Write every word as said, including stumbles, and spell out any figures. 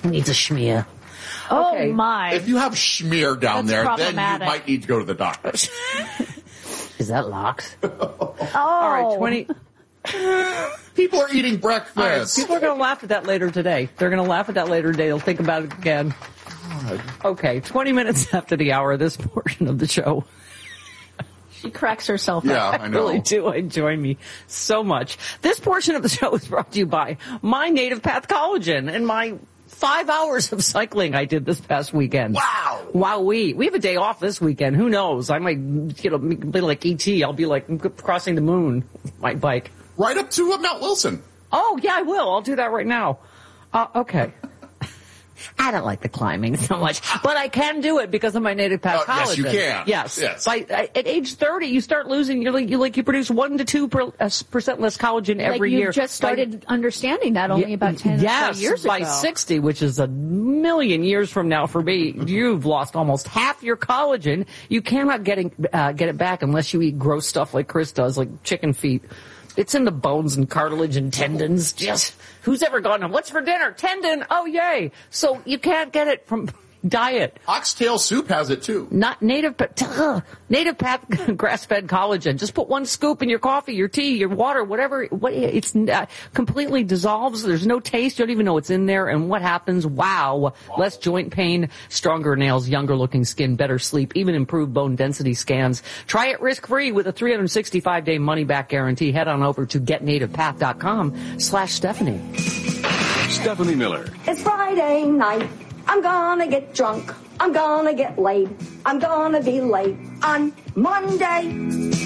Needs a schmear. Oh, Okay. my. If you have schmear down That's there, then you might need to go to the doctor. Is that locked? Oh. All right, twenty. People are eating breakfast. All right, people are going to laugh at that later today. They're going to laugh at that later today. They'll think about it again. God. Okay, twenty minutes after the hour of this portion of the show. She cracks herself Yeah, up. I know. I really do enjoy me so much. This portion of the show is brought to you by My Native Path Collagen and my five hours of cycling I did this past weekend. Wow. Wow, we we have a day off this weekend. Who knows? I might, you know, be like E T. I'll be like crossing the moon with my bike. Right up to uh, Mount Wilson. Oh, yeah, I will. I'll do that right now. Uh, okay. I don't like the climbing so much, but I can do it because of my native path Uh, collagen. yes, you can. Yes. Yes. By, at age thirty, you start losing. You're like you like you produce one to two per, uh, percent less collagen Like every you year. just started By, understanding that only Yeah, about ten yes, or so years by ago. sixty, which is a million years from now for me, you've lost almost half your collagen. You cannot get it, uh, get it back unless you eat gross stuff like Chris does, like chicken feet. It's in the bones and cartilage and tendons. Just who's ever gone, what's for dinner? Tendon. Oh, yay. So you can't get it from diet. Oxtail soup has it too. Not native, but uh, native path grass-fed collagen. Just put one scoop in your coffee, your tea, your water, whatever. What it's uh, completely dissolves. There's no taste. You don't even know what's in there. And what happens? Wow. wow. Less joint pain, stronger nails, younger-looking skin, better sleep, even improved bone density scans. Try it risk-free with a three hundred sixty-five day money-back guarantee. Head on over to get native path dot com slash Stephanie. Stephanie Miller. It's Friday night. I'm gonna get drunk. I'm gonna get laid. I'm gonna be late on Monday.